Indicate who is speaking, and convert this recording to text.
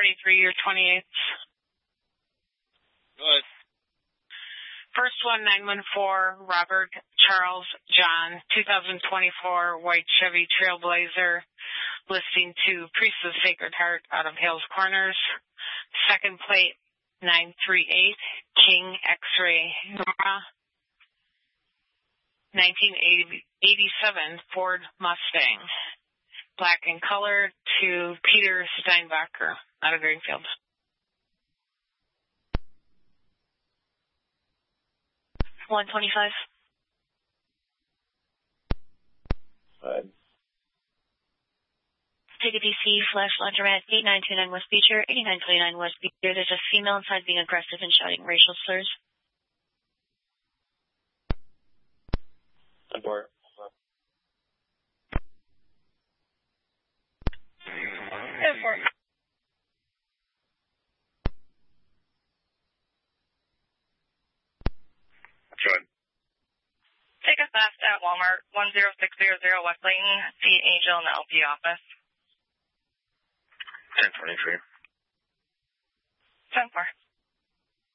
Speaker 1: 1023, your 28th.
Speaker 2: Go ahead.
Speaker 1: First one, 914, Robert Charles John, 2024 white Chevy Trailblazer, listing to Priest of the Sacred Heart out of Hales Corners. Second plate, 938, King X-Ray, 1987 Ford Mustang, black in color, to Peter Steinbacher out of Greenfield. $125.
Speaker 3: Ticket DC / Laundromat 8929 West Beecher, 8929 West Beecher. There's a female inside being aggressive and shouting racial slurs.
Speaker 2: Abort.
Speaker 1: Abort.
Speaker 2: Good.
Speaker 4: Take a theft at Walmart, 10600 West Layton. See Angel in the LP office.
Speaker 2: 1023.
Speaker 4: 10-4.